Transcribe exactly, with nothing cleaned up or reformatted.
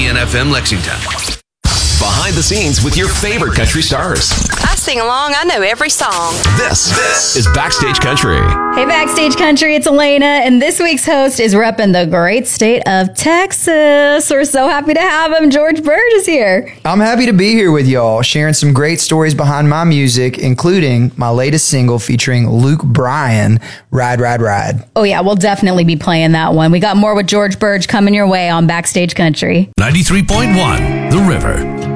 B N F M Lexington. Behind the scenes with your favorite country stars. I sing along. I know every song. This, this is Backstage Country. Hey, Backstage Country, it's Elena, and this week's host is repping the great state of Texas. We're so happy to have him. George Bird is here. I'm happy to be here with y'all, sharing some great stories behind my music, including my latest single featuring Luke Bryan, Ride, Ride, Ride. Oh, yeah, we'll definitely be playing that one. We got more with George Bird coming your way on Backstage Country. ninety-three point one, The River.